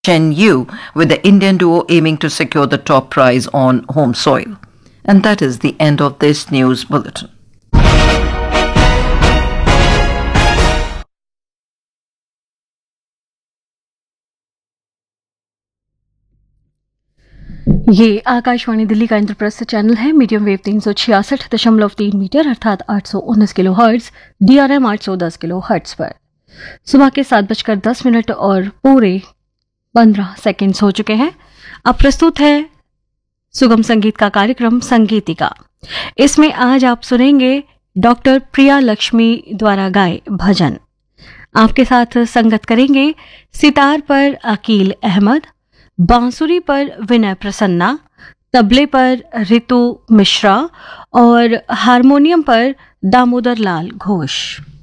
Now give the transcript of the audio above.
Chen Yu, with the Indian duo aiming to secure the top prize on home soil. And that is the end of this news bulletin. ये आकाशवाणी दिल्ली का Indraprastha channel है। Medium wave 366.3 metre अर्थात 819 kilo hertz, DRM 810 kilo hertz पर सुबह के 7:10 और पूरे 15 seconds हो चुके हैं। अब प्रस्तुत है सुगम संगीत का कार्यक्रम संगीतिका। इसमें आज आप सुनेंगे डॉक्टर प्रिया लक्ष्मी द्वारा गाए भजन। आपके साथ संगत करेंगे सितार पर अकील अहमद, बांसुरी पर विनय प्रसन्ना, तबले पर रितु मिश्रा और हारमोनियम पर दामोदर लाल घोष।